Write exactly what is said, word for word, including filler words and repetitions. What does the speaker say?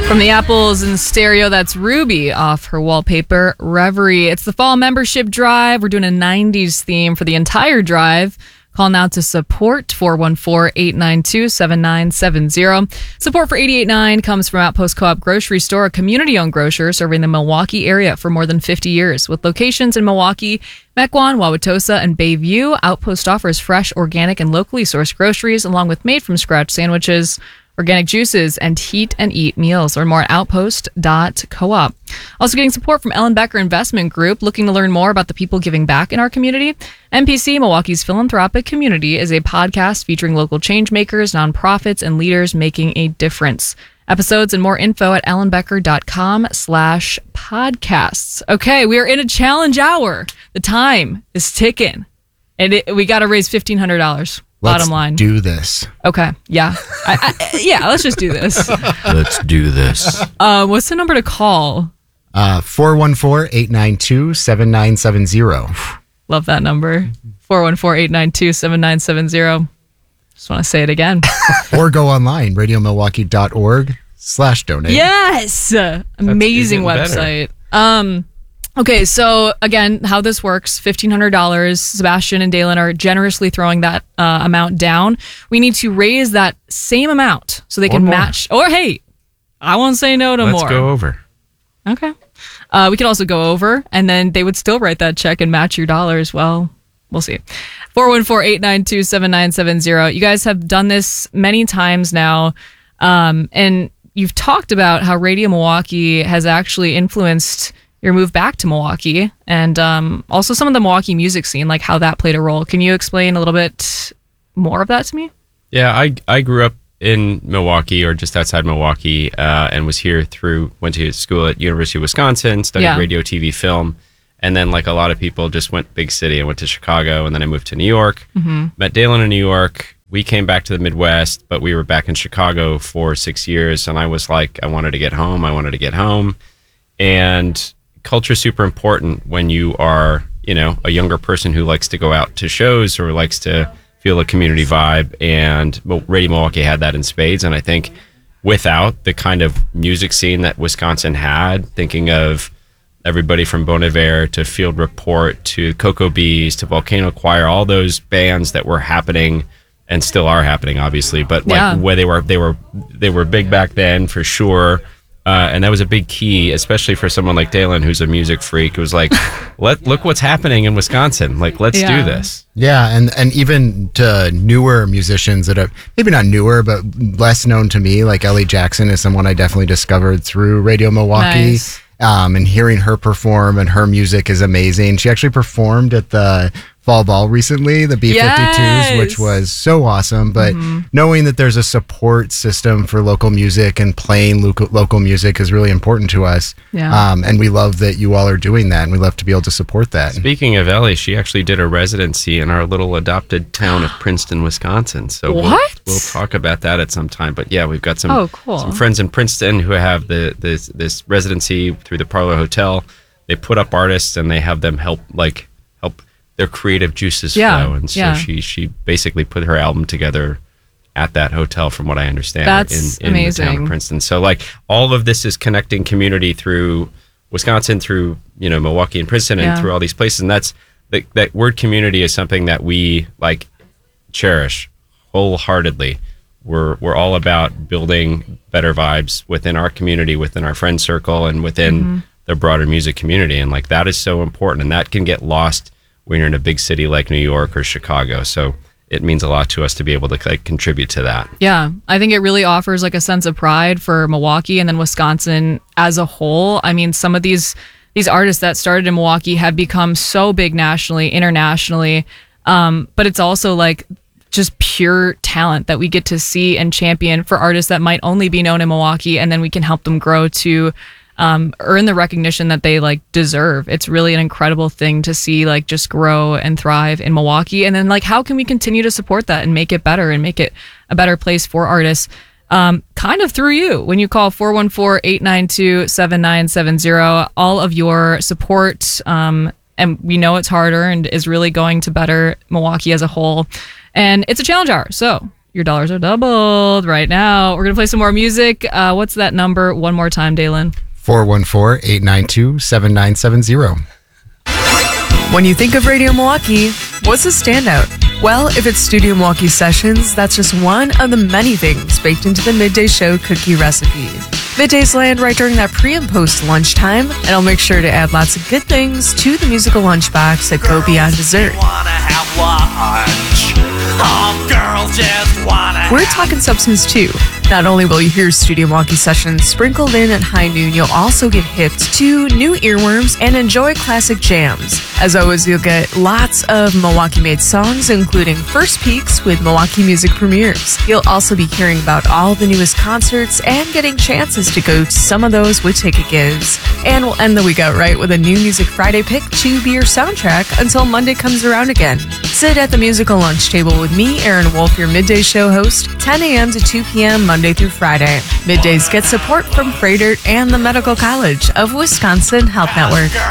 From the Apples in stereo, that's Ruby off her wallpaper, Reverie. It's the fall membership drive. We're doing a nineties theme for the entire drive. Call now to support four one four, eight nine two, seven nine seven zero. Support for eighty-eight point nine comes from Outpost Co-op Grocery Store, a community-owned grocer serving the Milwaukee area for more than fifty years. With locations in Milwaukee, Mequon, Wauwatosa, and Bayview, Outpost offers fresh, organic, and locally sourced groceries along with made-from-scratch sandwiches, organic juices, and heat and eat meals. Learn more at outpost dot coop. Also getting support from Ellen Becker Investment Group. Looking to learn more about the people giving back in our community? M P C, Milwaukee's Philanthropic Community, is a podcast featuring local change makers, nonprofits, and leaders making a difference. Episodes and more info at ellenbecker.com slash podcasts. Okay, we are in a challenge hour. The time is ticking. And it, we got to raise fifteen hundred dollars. Let's Bottom line. do this. Okay. Yeah. I, I, yeah. Let's just do this. Let's do this. Uh, what's the number to call? Uh, four one four, eight nine two, seven nine seven zero. Love that number. four one four, eight nine two, seven nine seven zero. Just want to say it again. Or go online, radio milwaukee dot org slash donate. Yes. Amazing website. Um, okay. So again, how this works, fifteen hundred dollars. Sebastian and Dalen are generously throwing that uh, amount down. We need to raise that same amount so they Or can more. match. Or hey, I won't say no to Let's more. go over. Okay. Uh, we could also go over, and then they would still write that check and match your dollars. Well, we'll see. four one four, eight nine two, seven nine seven zero. You guys have done this many times now, um, and you've talked about how Radio Milwaukee has actually influenced your move back to Milwaukee, and um, also some of the Milwaukee music scene, like how that played a role. Can you explain a little bit more of that to me? Yeah, I I grew up in Milwaukee, or just outside Milwaukee, uh, and was here through, went to school at University of Wisconsin, studied Yeah. radio, T V, film, and then like a lot of people just went big city. I went to Chicago, and then I moved to New York, Mm-hmm. met Dalen in New York. We came back to the Midwest, but we were back in Chicago for six years, and I was like, I wanted to get home, I wanted to get home, and culture is super important when you are, you know, a younger person who likes to go out to shows or likes to feel a community vibe, and Radio Milwaukee had that in spades. And I think without the kind of music scene that Wisconsin had, thinking of everybody from Bon Iver to Field Report to Cocoa Bees to Volcano Choir, all those bands that were happening and still are happening, obviously, but like Yeah. where they were, they were, they were big back then for sure. Uh, and that was a big key, especially for someone like Dalen, who's a music freak. It was like, let look what's happening in Wisconsin. Like, let's Yeah. do this. Yeah, and, and even to newer musicians that are maybe not newer, but less known to me, like Ellie Jackson is someone I definitely discovered through Radio Milwaukee. Nice. Um, and hearing her perform, and her music is amazing. She actually performed at the Fall Ball recently, the B fifty-twos, Yes. which was so awesome. But Mm-hmm. knowing that there's a support system for local music and playing local, local music is really important to us. Yeah. Um, and we love that you all are doing that, and we love to be able to support that. Speaking of Ellie, she actually did a residency in our little adopted town of Princeton, Wisconsin. So we'll, What? we'll talk about that at some time. But yeah, we've got some, Oh, cool. some friends in Princeton who have the this this residency through the Parlor Hotel. They put up artists and they have them help like help their creative juices Yeah, flow. And so yeah. she she basically put her album together at that hotel, from what I understand, That's in, in the town amazing. of Princeton. So like all of this is connecting community through Wisconsin, through, you know, Milwaukee and Princeton, and Yeah. through all these places. And that's that, that word community is something that we like cherish wholeheartedly. We're we're all about building better vibes within our community, within our friend circle, and within Mm-hmm. the broader music community. And like that is so important, and that can get lost when you're in a big city like New York or Chicago. So it means a lot to us to be able to like contribute to that. Yeah, I think it really offers like a sense of pride for Milwaukee and then Wisconsin as a whole. I mean, some of these these artists that started in Milwaukee have become so big nationally, internationally, um, but it's also like just pure talent that we get to see and champion for artists that might only be known in Milwaukee, and then we can help them grow to um, earn the recognition that they like deserve. It's really an incredible thing to see like just grow and thrive in Milwaukee. And then like, how can we continue to support that and make it better and make it a better place for artists? Um, kind of through you when you call four one four, eight nine two, seven nine seven zero. All of your support, um, and we know it's harder and is really going to better Milwaukee as a whole. And it's a challenge hour, so Your dollars are doubled right now. We're going to play some more music. Uh, what's that number? One more time, Dalen. four one four, eight nine two, seven nine seven zero. When you think of Radio Milwaukee, what's a standout? Well, if it's Studio Milwaukee Sessions, that's just one of the many things baked into the Midday Show cookie recipe. Middays land right during that pre and post lunchtime, and I'll make sure to add lots of good things to the musical lunchbox that go beyond dessert. Wanna have lunch. Oh, girls just wanna We're talking substance too. Not only will you hear Studio Milwaukee Sessions sprinkled in at high noon, you'll also get hipped to new earworms and enjoy classic jams. As always, you'll get lots of Milwaukee-made songs, including first peeks with Milwaukee music premieres. You'll also be hearing about all the newest concerts and getting chances to go to some of those with ticket gives. And we'll end the week out right with a new Music Friday pick to be your soundtrack until Monday comes around again. Sit at the musical lunch table with me, Aaron Wolf, your Midday Show host, ten a.m. to two p.m. Monday through Friday. Middays get support from Freighter and the Medical College of Wisconsin Health Network.